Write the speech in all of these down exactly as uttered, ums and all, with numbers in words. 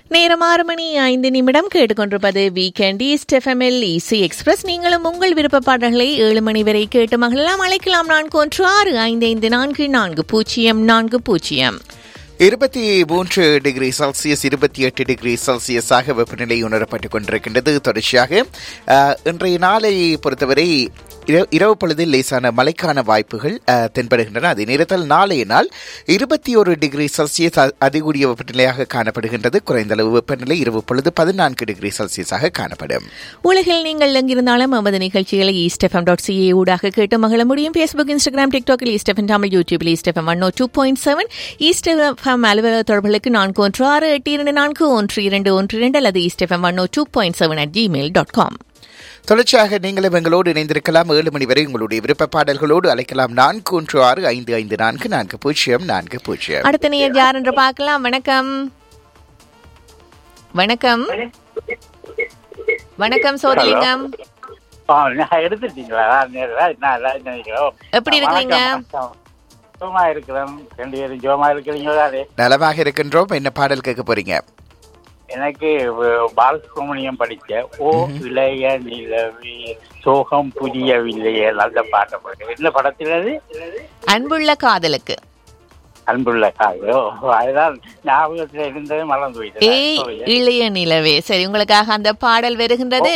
நேரம் ஆறு மணி ஐந்து நிமிடம் கேட்டுக்கொண்டிருப்பது வீக்கெண்ட் ஈஸ்ட் எஃப்எம்எல் இசி எக்ஸ்பிரஸ். நீங்களும் உங்கள் விருப்ப பாடல்களை ஏழு மணி வரை கேட்டு மகளெல்லாம் அழைக்கலாம். நான்கு ஒன்று ஆறு ஐந்து ஐந்து நான்கு நான்கு பூஜ்ஜியம் நான்கு பூஜ்ஜியம். இருபத்தி மூன்று டிகிரி செல்சியஸ் இருபத்தி எட்டு டிகிரி செல்சியஸாக வெப்பநிலை உணரப்பட்டுக் கொண்டிருக்கின்றது. தொடர்ச்சியாக இன்றைய நாளை பொறுத்தவரை இரவு பொழுதில் லேசான மழைக்கான வாய்ப்புகள் தென்படுகின்றன. அதே நேரத்தில் நாளைய நாள் இருபத்தி ஒரு டிகிரி செல்சியஸ் அதிகூடிய வெப்பநிலையாக காணப்படுகின்றது. குறைந்த அளவு வெப்பநிலை இரவு பொழுது பதினான்கு டிகிரி செல்சியஸாக காணப்படும். உலகில் நீங்கள் எங்கிருந்தாலும் நமது நிகழ்ச்சிகளை ஈஸ்ட் எஃப்எம் டாட் சிஏ ஊடாக கேட்டு மகள முடியும். Facebook, Instagram, டிக்டாக்கில் east FM Tamil, யூடியூபில் ஈஸ்ட் எஃப்எம் ஒன் ஓ two point seven. East FM அலுவலக தொடர்புகளுக்கு நான்கு ஒன்று ஆறு எட்டு இரண்டு நான்கு ஒன்று இரண்டு ஒன்று இரண்டு அல்லது east FM one O two point seven at Gmail dot com. தொடர்ச்சியாக நீங்களும் எங்களோடு இணைந்திருக்கலாம். ஏழு மணி வரை உங்களுடைய விருப்ப பாடல்களோடு அழைக்கலாம். நான்கு ஒன்று ஆறு ஐந்து ஐந்து நான்கு நான்கு பூஜ்ஜியம் நான்கு பூஜ்ஜியம். அடுத்த நேயர் யார் என்று பார்க்கலாம். வணக்கம் வணக்கம் வணக்கம் சோதிலிங்கம், எப்படி இருக்கீங்க? நலமாக இருக்கின்றோம். என்ன பாடல் கேட்க போறீங்க? எனக்கு பாலசுப்ரமணியம் படிச்ச ஓ இளைய நிலவே சோகம் புரியவில்லையே நல்ல பாட்டை போட்டு. என்ன படத்தில் அது? அன்புள்ள காதலுக்கு. அன்புள்ள காதல், அதுதான் ஞாபகத்தில் இருந்தது, மறந்து போயிட்டு. ஏய் இளைய நிலவே. சரி, உங்களுக்காக அந்த பாடல் வருகின்றது.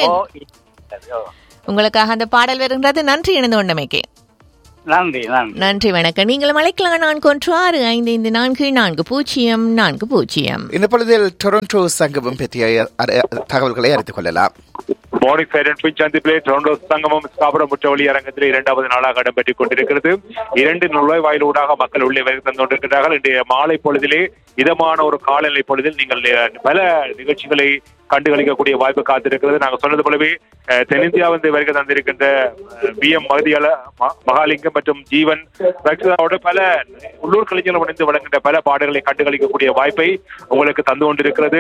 உங்களுக்காக அந்த பாடல் வருகின்றது. நன்றி இணைந்து கொண்டமைக்கு. நன்றி நன்றி வணக்கம். நீங்களும் அழைக்கலாம். நான்கு ஒன்று ஆறு ஐந்து ஐந்து நான்கு நான்கு பூஜ்ஜியம் நான்கு பூஜ்ஜியம். இந்த பொழுதில் டொரண்டோ சங்கமம் பற்றிய தகவல்களை அறிந்து கொள்ளலாம். மார்னிங் சைலண்ட் பிச் சந்திப்பிலே டொரண்டோ சங்கமம் ஸ்காபரோ முற்றவழி அரங்கத்தில் இரண்டாவது நாளாக இடம்பெற்றுக் கொண்டிருக்கிறது. இரண்டு நுழைவாயிலூடாக மக்கள் உள்ளே வருகை தந்து கொண்டிருக்கிறார்கள். இன்றைய மாலை பொழுதிலே இதமான ஒரு காலநிலை பொழுதில் நீங்கள் பல நிகழ்ச்சிகளை கண்டுகளிக்கக்கூடிய வாய்ப்பு காத்திருக்கிறது. நாங்கள் சொன்னது போலவே தென்னிந்தியா வந்து வருகை தந்திருக்கின்ற பி எம் மகதியால மகாலிங்கம் மற்றும் ஜீவன் ரக்ஷதாவோட பல உள்ளூர் கலைஞர்கள் இணைந்து வழங்குகின்ற பல பாடல்களை கண்டுகளிக்கக்கூடிய வாய்ப்பை உங்களுக்கு தந்து கொண்டிருக்கிறது.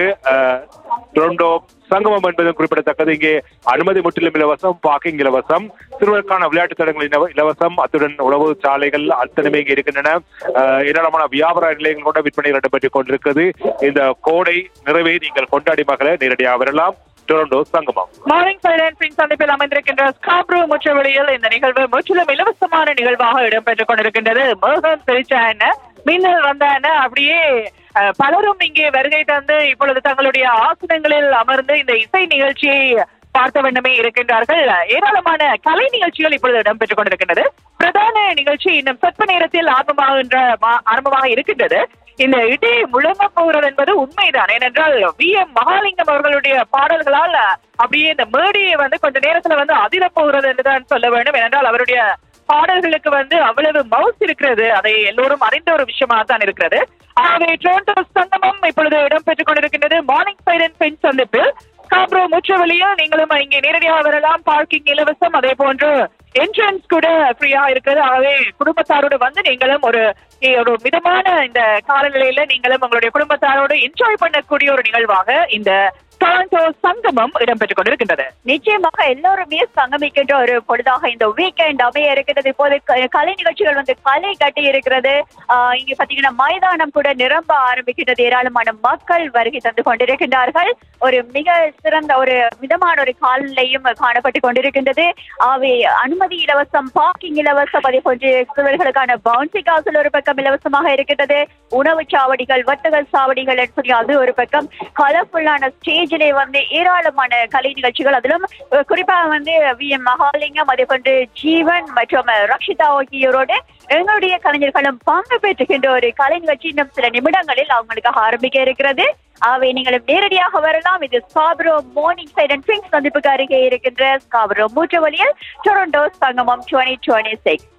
டொரண்டோ சங்கமம் என்பதும் குறிப்பிடத்தக்கது. இங்கே அனுமதி முற்றிலும் இலவசம், பார்க்கிங் இலவசம், சிறுவருக்கான விளையாட்டு தடங்கள் இலவசம், அத்துடன் உணவு சாலைகள் அத்தனையுமே இங்கே இருக்கின்றன. ஏராளமான வியாபார நிலையங்கள் கொண்ட விற்பனை இடம்பெற்றுக் கொண்டிருக்கிறது. இந்த கோடை நிறைவை நீங்கள் கொண்டாடி மகளை நேரடியாக வரலாம். டொரண்டோ சங்கமம் மார்னிங் சைலண்ட் பின் சந்திப்பில் அமைந்திருக்கின்ற ஸ்காப்ரோ முற்றவழியில் இந்த நிகழ்வு முற்றிலும் இலவசமான நிகழ்வாக இடம்பெற்றுக் கொண்டிருக்கின்றது. மேகம் பிரிச்சா என்ன, மின்னல் வந்தா என்ன, அப்படியே பலரும் இங்கே வருகை தந்து இப்பொழுது தங்களுடைய ஆசனங்களில் அமர்ந்து இந்த இசை நிகழ்ச்சியை பார்த்த வண்ணமே இருக்கின்றார்கள். ஏராளமான கலை நிகழ்ச்சிகள் இப்பொழுது இடம்பெற்றுக் கொண்டிருக்கின்றது. பிரதான நிகழ்ச்சி இன்னும் சற்று நேரத்தில் ஆரம்பமாகின்ற ஆரம்பமாக இருக்கின்றது. இந்த இடி முழங்க போகிறது என்பது உண்மைதான். ஏனென்றால் வி எம் மகாலிங்கம் அவர்களுடைய பாடல்களால் அப்படியே இந்த மேடியை வந்து கொஞ்ச நேரத்துல வந்து அதிர போகிறது என்றுதான் சொல்ல வேண்டும். ஏனென்றால் அவருடைய பாடல்களுக்கு வந்து அவ்வளவு மவுஸ் இருக்கிறது. அதை எல்லோரும் அறிந்த ஒரு விஷயமாக தான் இருக்கிறது. ஆகவே டொரண்டோ சங்கமம் இப்பொழுது இடம்பெற்றுக் கொண்டிருக்கின்றது. மார்னிங் சைலண்ட் பின் சந்திப்பில் ஸ்காப்ரோ முற்றவழியில் நீங்களும் இங்கே நேரடியாக வரலாம். பார்க்கிங் இலவசம், அதே போன்று என்ட்ரன்ஸ் கூட ஃப்ரீயா இருக்குது. ஆகவே குடும்பத்தாரோடு வந்து நீங்களும் ஒரு ஒரு மிதமான இந்த காலநிலையில நீங்களும் உங்களுடைய குடும்பத்தாரோடு என்ஜாய் பண்ணக்கூடிய ஒரு நிகழ்வாக இந்த டொரண்டோ சங்கமம் இடம்பெற்றுக் கொண்டிருக்கின்றது. நிச்சயமாக எல்லோருமே சங்கமிக்கின்ற ஒரு பொழுதாக இந்த வீக்கெண்ட் அமைய இருக்கிறது. இப்போது கலை நிகழ்ச்சிகள் வந்து கலை கட்டி இருக்கிறது. ஆஹ் இங்க பாத்தீங்கன்னா மைதானம் கூட நிரம்ப ஆரம்பிக்கின்றது. ஏராளமான மக்கள் வருகை தந்து கொண்டிருக்கின்றார்கள். ஒரு மிக சிறந்த ஒரு மிதமான ஒரு காலநிலையும் காணப்பட்டு கொண்டிருக்கின்றது. ஆகவே அனுமதி இலவசம், பார்க்கிங் இலவசம், அதே போன்று சிறுவர்களுக்கான பவுன்சி காசல் ஒரு பக்கம் இலவசமாக இருக்கின்றது. உணவு சாவடிகள், வர்த்தக சாவடிகள் சொல்லி அது ஒரு பக்கம். கலர்ஃபுல்லான ஸ்டேஜ் வந்து ஏராளமான கலை நிகழ்ச்சிகள், அதிலும் குறிப்பாக வந்து வி எம் மகாலிங்கம், அதே போன்று ஜீவன் மற்றும் ரக்ஷிதா ஆகியோரோடு எங்களுடைய கலைஞர்களும் பங்கு பெற்றுகின்ற ஒரு கலை நிகழ்ச்சி இன்னும் சில நிமிடங்களில் அவங்களுக்காக ஆரம்பிக்க இருக்கிறது. ஆகவே நீங்களும் நேரடியாக வரலாம். இது ஸ்காப்ரோ மார்னிங் சைலண்ட் பின் சந்திப்புக்கு அருகே இருக்கின்ற ஸ்காப்ரோ முற்றவழியில் டொரண்டோ சங்கமம் டுவெண்ட்டி டுவெண்ட்டி சிக்ஸ்.